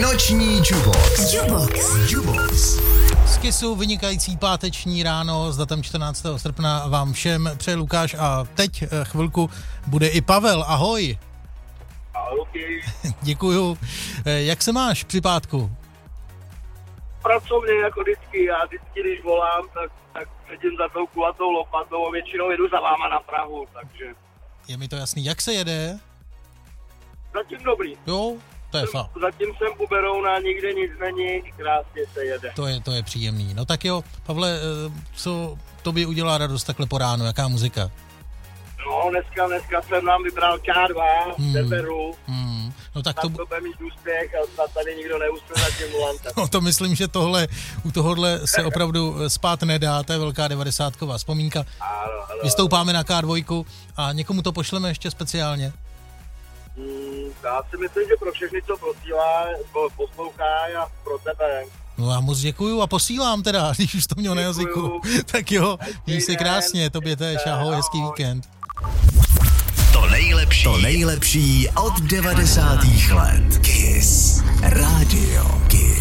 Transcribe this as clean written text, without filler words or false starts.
Noční Jubox. Z Kissu vynikající páteční ráno s datem 14. srpna vám všem přeje Lukáš a teď chvilku bude i Pavel. Ahoj. Ahoj. Děkuju. Jak se máš při pátku? Pracovně jako vždycky. Já vždycky, když volám, tak sedím za tou kulatou lopatou a většinou jedu za váma na Prahu, takže... Je mi to jasný. Jak se jede? Zatím dobrý. Jo, to je fakt. Zatím jsem u Berouna, nikde nic není, krásně se jede. To je příjemný. No tak jo, Pavle, co tobě udělá radost takhle po ránu? Jaká muzika? No, dneska jsem nám vybral K2, Severu. No tak to bude mít úspěch a snad tady nikdo neusne za tím volantem. No to myslím, že u tohohle se opravdu spát nedá, to je velká 90ková vzpomínka. Ano. Vystoupáme na K2 a někomu to pošleme ještě speciálně. Já si myslím, že pro všechny, co poslouchá a pro tebe. No já moc děkuju a posílám teda, když už to měl na jazyku. Tak jo, měj se krásně, tobě též, ahoj, hezký víkend. To nejlepší od 90. let. Kiss. Radio Kiss.